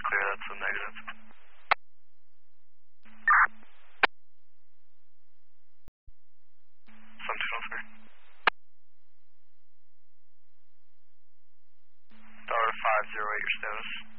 clear, that's a negative. Sentinel 3. Tower 508, your status.